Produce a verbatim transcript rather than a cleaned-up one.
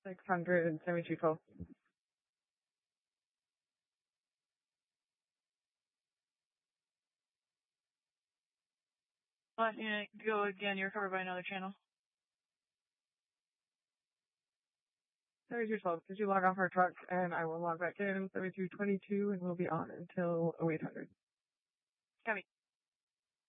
six hundred seventy-two twelve. Last unit, go again. You're covered by another channel. seventy-two twelve, could you log off our truck and I will log back in seventy-two twenty-two and we'll be on until oh eight hundred. Copy.